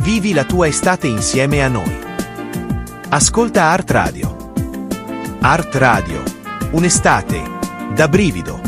Vivi la tua estate insieme a noi. Ascolta Art Radio. Art Radio. Un'estate da brivido.